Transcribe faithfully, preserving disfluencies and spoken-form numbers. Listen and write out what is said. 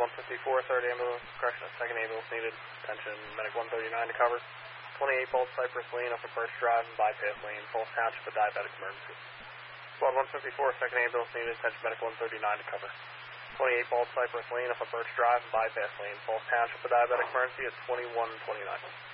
one fifty-four, third ambulance, correction, second ambulance needed. Attention, medic one thirty-nine to cover. twenty-eight Bolt Cypress Lane up at First Drive and bypass lane, Falls Township, a diabetic emergency. Squad one fifty-four, second ambulance needed. Attention, medic one thirty-nine to cover. twenty-eight Bolt Cypress Lane up at Birch Drive and bypass lane, Falls Township, a diabetic emergency at twenty-one twenty-nine.